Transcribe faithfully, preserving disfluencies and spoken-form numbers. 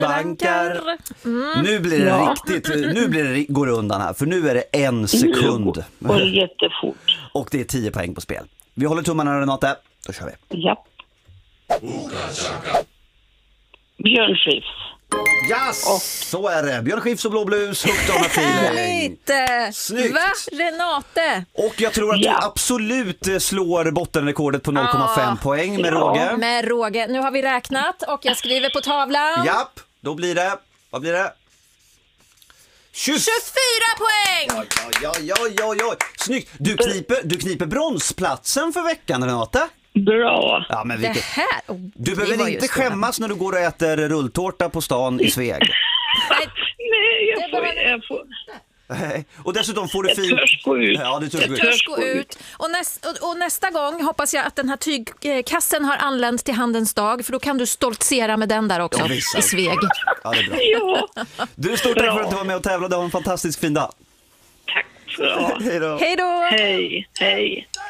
bankar. Mm. Nu blir det Ja. riktigt, nu blir det, går det undan här. För nu är det en sekund. Nu går det jättefort. Och det är tio poäng på spel. Vi håller tummarna, Renate. Då kör vi. Ja. Björn Skifs. Ja, så är det. Björn Skifs och Blå Blus, Hooked on a feeling. Härligt! Snyggt. Va, Renate? Och jag tror att Ja. du absolut eh, slår bottenrekordet på noll komma fem Ah. poäng med Ja. råge. Med råge. Nu har vi räknat och jag skriver på tavlan. Japp, då blir det, vad blir det? tjugo... tjugofyra poäng! Ja, ja, ja, ja. Snyggt. Du kniper, du kniper bronsplatsen för veckan, Renate. Bra. Ja, men Det vilket... här... Oh, Du det behöver var ju inte spännande. skämmas när du går och äter rulltårta på stan i Sveg. Nej, Nej, jag Det får... behöver- Jag, får, Och dessutom får du jag fint... törs gå ut. Ja, du törs Jag gå ut. törs gå ut. Och, näst, och, och nästa gång hoppas jag att den här tygkassen har anlänt till Handens dag, för då kan du stoltsera med den där också Ja, visst. i Sveg. Ja, det är bra. Ja, Du, stort tack Bra. för att du var med och tävlade. Ha en fantastisk fin dag. tack för det. Hej då. Hej då! Hej, hej.